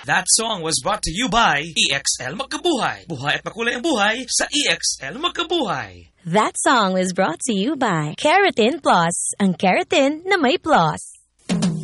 That song was brought to you by EXL Magkabuhay. Buhay at makulay ang buhay sa EXL Magkabuhay. That song was brought to you by Keratin Plus, ang keratin na may plus.